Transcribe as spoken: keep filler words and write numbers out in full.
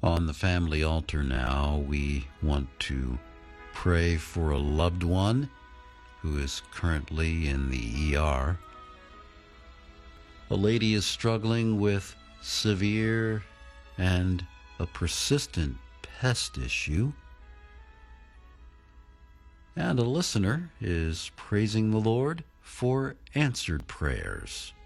On the family altar now, we want to pray for a loved one who is currently in the E R. A lady is struggling with severe and a persistent pest issue. And a listener is praising the Lord for answered prayers.